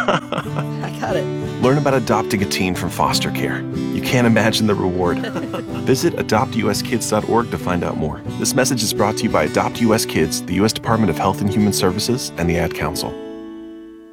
I got it. Learn about adopting a teen from foster care. You can't imagine the reward. Visit adoptuskids.org to find out more. This message is brought to you by Adopt US Kids, the U.S. Department of Health and Human Services, and the Ad Council.